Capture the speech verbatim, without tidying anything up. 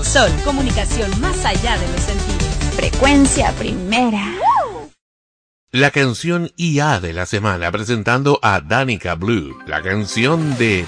Sol, comunicación más allá de los sentidos. Frecuencia primera. La canción I A de la semana, presentando a Danica Blue, la canción de